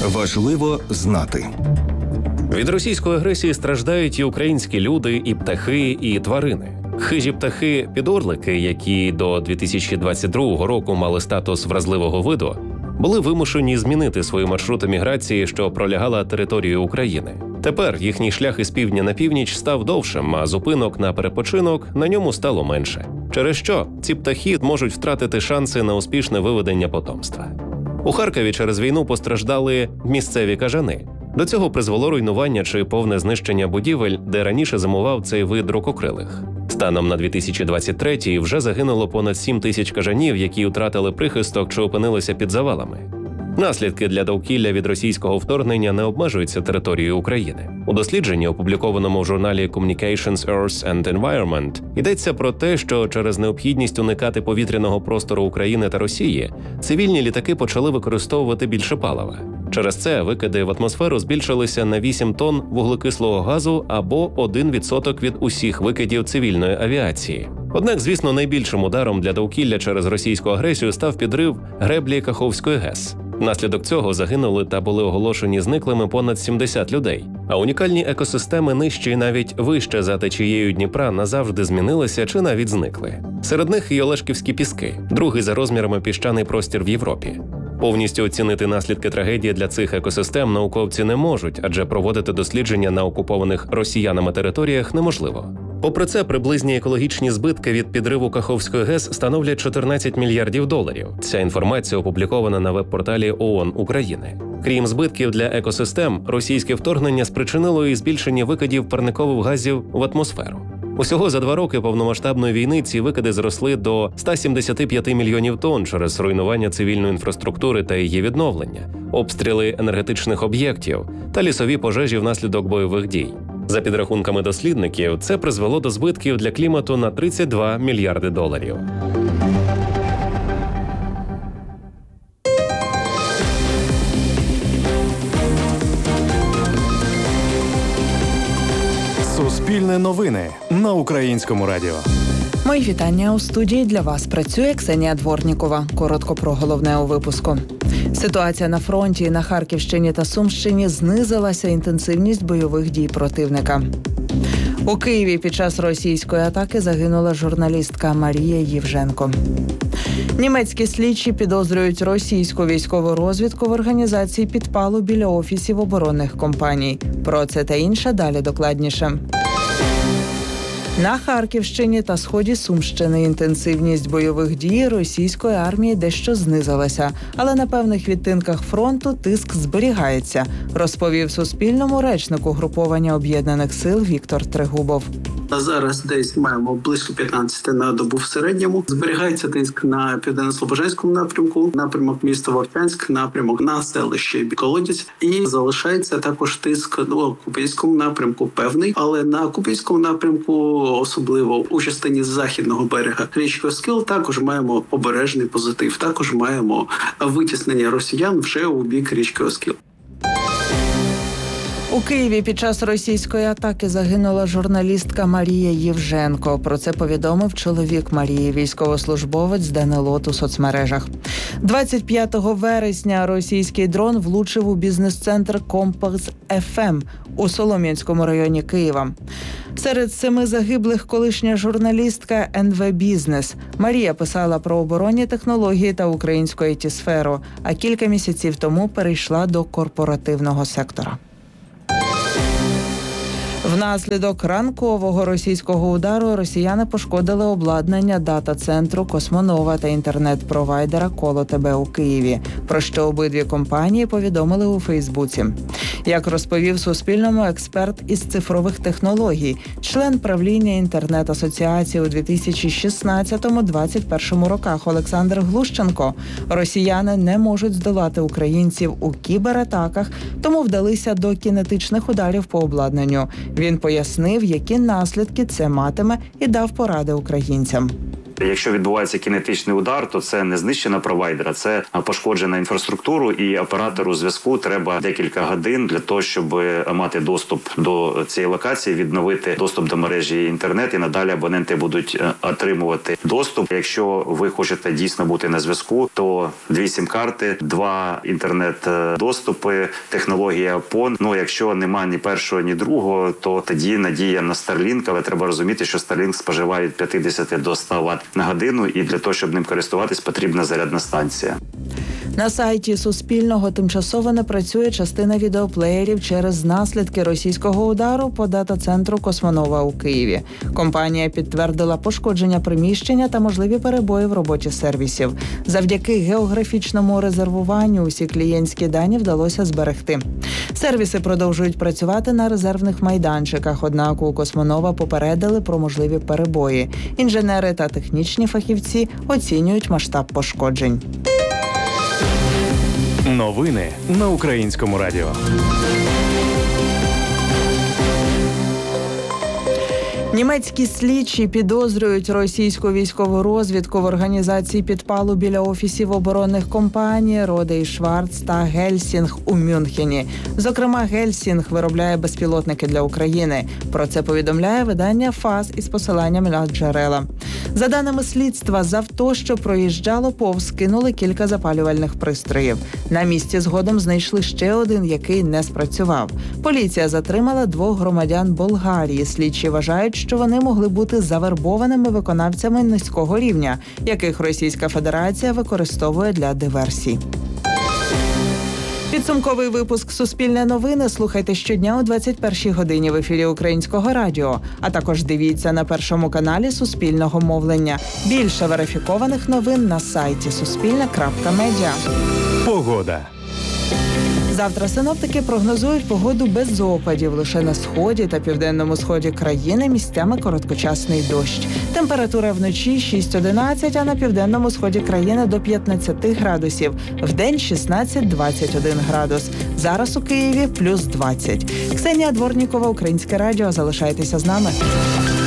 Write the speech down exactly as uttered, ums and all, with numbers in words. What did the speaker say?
Важливо знати. Від російської агресії страждають і українські люди, і птахи, і тварини. Хижі птахи-підорлики, які до дві тисячі двадцять другого року мали статус вразливого виду, були вимушені змінити свої маршрути міграції, що пролягала територією України. Тепер їхній шлях із півдня на північ став довшим, а зупинок на перепочинок на ньому стало менше. Через що ці птахи можуть втратити шанси на успішне виведення потомства. У Харкові через війну постраждали місцеві кажани. До цього призвело руйнування чи повне знищення будівель, де раніше зимував цей вид рукокрилих. Станом на дві тисячі двадцять третій вже загинуло понад сім тисяч кажанів, які втратили прихисток чи опинилися під завалами. Наслідки для довкілля від російського вторгнення не обмежуються територією України. У дослідженні, опублікованому в журналі Communications Earth and Environment, йдеться про те, що через необхідність уникати повітряного простору України та Росії, цивільні літаки почали використовувати більше палива. Через це викиди в атмосферу збільшилися на вісім тонн вуглекислого газу або один відсоток від усіх викидів цивільної авіації. Однак, звісно, найбільшим ударом для довкілля через російську агресію став підрив греблі Каховської ГЕС. Внаслідок цього загинули та були оголошені зниклими понад сімдесят людей. А унікальні екосистеми нижче і навіть вище за течією Дніпра назавжди змінилися чи навіть зникли. Серед них і Олешківські піски, другий за розмірами піщаний простір в Європі. Повністю оцінити наслідки трагедії для цих екосистем науковці не можуть, адже проводити дослідження на окупованих росіянами територіях неможливо. Попри це, приблизні екологічні збитки від підриву Каховської ГЕС становлять чотирнадцять мільярдів доларів. Ця інформація опублікована на веб-порталі ООН України. Крім збитків для екосистем, російське вторгнення спричинило і збільшення викидів парникових газів в атмосферу. Усього за два роки повномасштабної війни ці викиди зросли до ста сімдесяти п'яти мільйонів тонн через руйнування цивільної інфраструктури та її відновлення, обстріли енергетичних об'єктів та лісові пожежі внаслідок бойових дій. За підрахунками дослідників, це призвело до збитків для клімату на тридцять два мільярди доларів. Суспільне новини на Українському радіо. Мої вітання. У студії для вас працює Ксенія Дворнікова. Коротко про головне у випуску. Ситуація на фронті на Харківщині та Сумщині знизилася інтенсивність бойових дій противника. У Києві під час російської атаки загинула журналістка Марія Євженко. Німецькі слідчі підозрюють російську військову розвідку в організації підпалу біля офісів оборонних компаній. Про це та інше далі докладніше. На Харківщині та сході Сумщини інтенсивність бойових дій російської армії дещо знизилася, але на певних відтинках фронту тиск зберігається, розповів Суспільному речник угруповання Об'єднаних сил Віктор Трегубов. Зараз десь маємо близько п'ятнадцяти на добу в середньому. Зберігається тиск на Південно-Слобожанському напрямку, напрямок міста Вовчанськ, напрямок на селище Колодязь. І залишається також тиск на Куп'янському напрямку певний, але на Куп'янському напрямку, особливо у частині західного берега річки Оскіл, також маємо обережний позитив. Також маємо витіснення росіян вже у бік річки Оскіл. У Києві під час російської атаки загинула журналістка Марія Євженко. Про це повідомив чоловік Марії, військовослужбовець ДНЛОТ у соцмережах. двадцять п'ятого вересня російський дрон влучив у бізнес-центр «Комплекс еф ем» у Солом'янському районі Києва. Серед семи загиблих колишня журналістка ен ве Бізнес. Марія писала про оборонні технології та українську ай ті-сферу, а кілька місяців тому перейшла до корпоративного сектора. Внаслідок ранкового російського удару росіяни пошкодили обладнання дата-центру «Космонова» та інтернет-провайдера «Коло.ТБ» у Києві, про що обидві компанії повідомили у Фейсбуці. Як розповів Суспільному експерт із цифрових технологій, член правління інтернет-асоціації у дві тисячі шістнадцятому - двадцять першому роках Олександр Глущенко, росіяни не можуть здолати українців у кібератаках, тому вдалися до кінетичних ударів по обладнанню. Він пояснив, які наслідки це матиме, і дав поради українцям. Якщо відбувається кінетичний удар, то це не знищена провайдера, це пошкоджена інфраструктуру, і оператору зв'язку треба декілька годин для того, щоб мати доступ до цієї локації, відновити доступ до мережі інтернет, і надалі абоненти будуть отримувати доступ. Якщо ви хочете дійсно бути на зв'язку, то дві сім-карти, два інтернет-доступи, технологія пон. Ну, якщо немає ні першого, ні другого, то тоді надія на Starlink, але треба розуміти, що Starlink споживає від п'ятдесят до ста ватт на годину, і для того, щоб ним користуватись, потрібна зарядна станція. На сайті Суспільного тимчасово не працює частина відеоплеєрів через наслідки російського удару по дата-центру Космонова у Києві. Компанія підтвердила пошкодження приміщення та можливі перебої в роботі сервісів. Завдяки географічному резервуванню усі клієнтські дані вдалося зберегти. Сервіси продовжують працювати на резервних майданчиках, однак у Космонова попередили про можливі перебої. Інженери та технічні фахівці оцінюють масштаб пошкоджень. Новини на Українському радіо. Німецькі слідчі підозрюють російську військову розвідку в організації підпалу біля офісів оборонних компаній Роде і Шварц та Гельсінг у Мюнхені. Зокрема, Гельсінг виробляє безпілотники для України. Про це повідомляє видання ФАС із посиланням на джерела. За даними слідства, з авто, що проїжджало повз, кинули кілька запалювальних пристроїв. На місці згодом знайшли ще один, який не спрацював. Поліція затримала двох громадян Болгарії. Слідчі вважають, що вони могли бути завербованими виконавцями низького рівня, яких Російська Федерація використовує для диверсій. Підсумковий випуск «Суспільне новини» слухайте щодня о двадцять першій годині в ефірі Українського радіо, а також дивіться на Першому каналі Суспільного мовлення. Більше верифікованих новин на сайті суспільне крапка медіа. Погода. Завтра синоптики прогнозують погоду без опадів. Лише на сході та південному сході країни місцями короткочасний дощ. Температура вночі шість-одинадцять, а на південному сході країни до п'ятнадцять градусів. Вдень шістнадцять-двадцять один градус. Зараз у Києві плюс двадцять. Ксенія Дворнікова, Українське радіо. Залишайтеся з нами.